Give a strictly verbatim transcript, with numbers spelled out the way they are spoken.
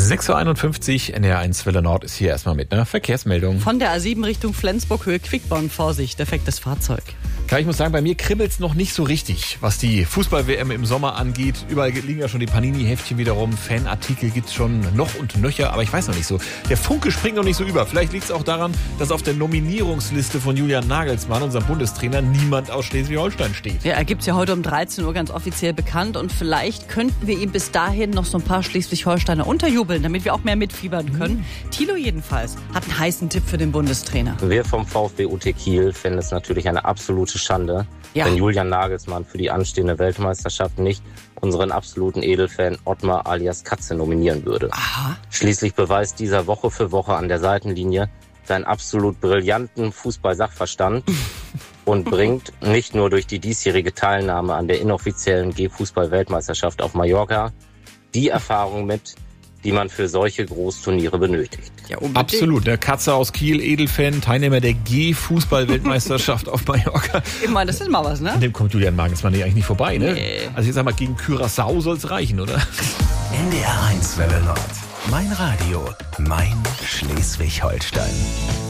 sechs Uhr einundfünfzig, N D R eins Welle Nord ist hier erstmal mit einer Verkehrsmeldung. Von der A sieben Richtung Flensburg, Höhe Quickborn, Vorsicht, defektes Fahrzeug. Ja, ich muss sagen, bei mir kribbelt's noch nicht so richtig, was die Fußball-W M im Sommer angeht. Überall liegen ja schon die Panini-Heftchen wieder rum. Fanartikel gibt's schon noch und nöcher, aber ich weiß noch nicht so. Der Funke springt noch nicht so über. Vielleicht liegt's auch daran, dass auf der Nominierungsliste von Julian Nagelsmann, unserem Bundestrainer, niemand aus Schleswig-Holstein steht. Ja, er gibt's ja heute um dreizehn Uhr ganz offiziell bekannt und vielleicht könnten wir ihm bis dahin noch so ein paar Schleswig-Holsteiner unterjubeln, damit wir auch mehr mitfiebern können. Mhm. Thilo jedenfalls hat einen heißen Tipp für den Bundestrainer. Wir vom VfB U T Kiel finden es natürlich eine absolute Schande, ja. wenn Julian Nagelsmann für die anstehende Weltmeisterschaft nicht unseren absoluten Edelfan Ottmar alias Katze nominieren würde. Aha. Schließlich beweist dieser Woche für Woche an der Seitenlinie seinen absolut brillanten Fußball-Sachverstand und bringt nicht nur durch die diesjährige Teilnahme an der inoffiziellen G-Fußball-Weltmeisterschaft auf Mallorca die Erfahrung mit, die man für solche Großturniere benötigt. Ja, absolut. Der Katze aus Kiel, Edelfan, Teilnehmer der G-Fußball-Weltmeisterschaft auf Mallorca. Ich meine, das ist mal was, ne? An dem kommt Julian Nagelsmann eigentlich nicht vorbei, ne? Nee. Also ich sag mal, gegen Curaçao soll's reichen, oder? N D R eins Welle Nord. Mein Radio, mein Schleswig-Holstein.